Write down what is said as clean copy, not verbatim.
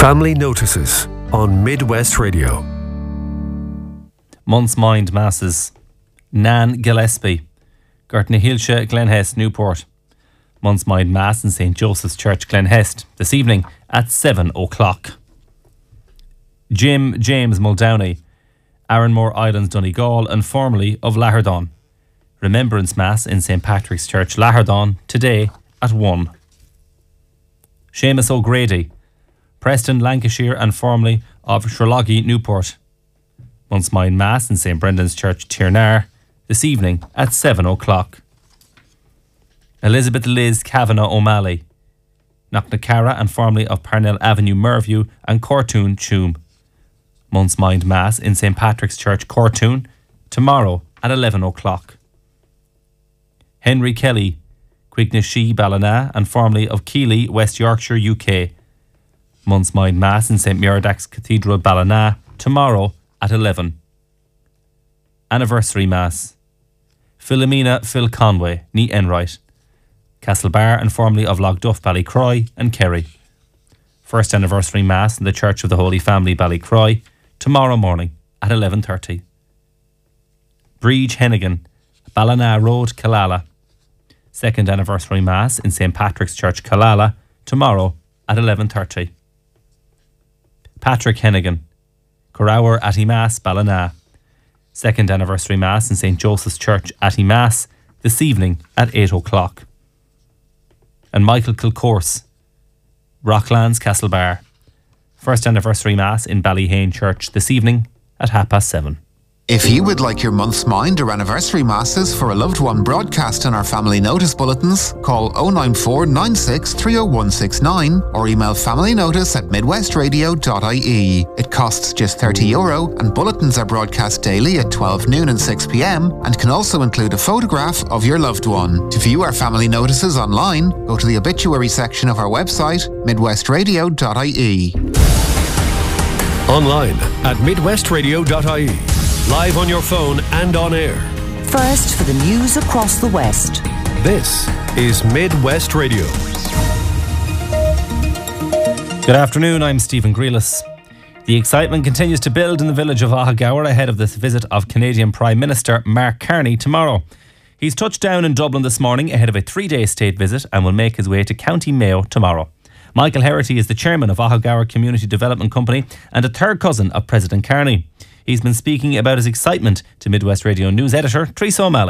Family Notices on Midwest Radio. Month's Mind Masses. Nan Gillespie, Gurtna Hilsha, Glenhest, Newport. Month's Mind Mass in St. Joseph's Church, Glenhest, this evening at 7 o'clock. Jim James Muldowney, Arranmore Islands, Donegal, and formerly of Laherdon. Remembrance Mass in St. Patrick's Church, Laherdon, today at 1. Seamus O'Grady, Preston, Lancashire, and formerly of Sherloggy, Newport. Month's Mind Mass in St. Brendan's Church, Tirnar, this evening at 7 o'clock. Elizabeth Liz Kavanagh O'Malley, Knocknacarra, and formerly of Parnell Avenue, Merview, and Cortoon, Tuam. Month's Mind Mass in St. Patrick's Church, Cortoon, tomorrow at 11 o'clock. Henry Kelly, Quignashi, Ballina, and formerly of Keighley, West Yorkshire, UK. Month's Mind Mass in St. Muradach's Cathedral, Ballina, tomorrow at 11. Anniversary Mass. Philomena Phil Conway, ní Enright, Castlebar, and formerly of Logduff, Ballycroy, and Kerry. First Anniversary Mass in the Church of the Holy Family, Ballycroy, tomorrow morning at 11:30. Breege Hennigan, Ballina Road, Killala. Second Anniversary Mass in St. Patrick's Church, Killala, tomorrow at 11:30. Patrick Hennigan, Corawer Attimass, Ballina. Second Anniversary Mass in St. Joseph's Church, Attimass, this evening at 8 o'clock. And Michael Kilcourse, Rocklands, Castlebar. First Anniversary Mass in Ballyhane Church this evening at 7:30. If you would like your month's mind or anniversary masses for a loved one broadcast in our family notice bulletins, call 094 96 30169 or email familynotice@midwestradio.ie. It costs just €30 and bulletins are broadcast daily at 12 noon and 6 p.m. and can also include a photograph of your loved one. To view our family notices online, go to the obituary section of our website, midwestradio.ie. Online at midwestradio.ie. Live on your phone and on air. First for the news across the West. This is Midwest Radio. Good afternoon, I'm Stephen Grealis. The excitement continues to build in the village of Ahagower ahead of the visit of Canadian Prime Minister Mark Carney tomorrow. He's touched down in Dublin this morning ahead of a 3-day state visit and will make his way to County Mayo tomorrow. Michael Herity is the chairman of Ahagower Community Development Company and a third cousin of President Carney. He's been speaking about his excitement to Midwest Radio News editor Teresa O'Malley.